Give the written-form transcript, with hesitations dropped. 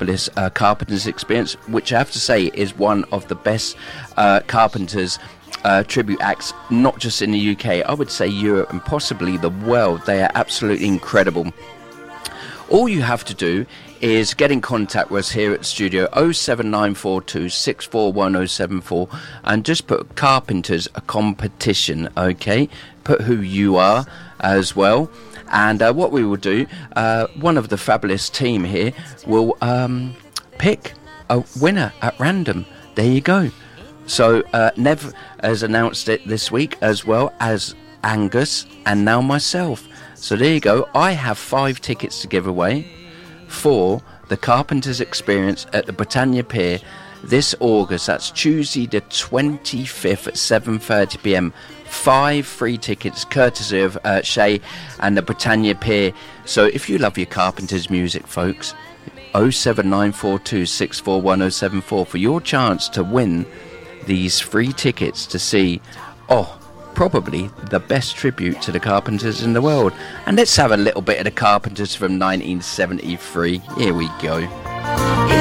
fabulous Carpenters experience, which I have to say is one of the best Carpenters tribute acts, not just in the UK, I would say Europe and possibly the world. They are absolutely incredible. All you have to do is get in contact with us here at the studio, 07942 641 and just put Carpenters a competition, okay? Put who you are as well. And what we will do, one of the fabulous team here will pick a winner at random. There you go. So Nev has announced it this week, as well as Angus and now myself. So there you go. I have 5 tickets to give away for the Carpenters experience at the Britannia Pier this August. That's Tuesday the 25th at 7:30 p.m. 5 free tickets courtesy of Shay and the Britannia Pier. So if you love your Carpenters music, folks, 07942 641 for your chance to win these free tickets to see probably the best tribute to the Carpenters in the world. And let's have a little bit of the Carpenters from 1973. Here we go.